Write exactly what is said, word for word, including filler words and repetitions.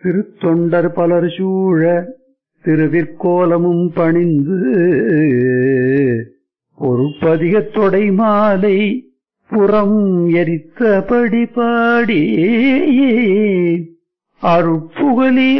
திருத்தொண்டர் பலர் சூழ திருவிற்கோலமும் பணிந்து பொறுப்பதிகத் தொடை மாலை புறம் எரித்தபடி பாடி அருட்புகலி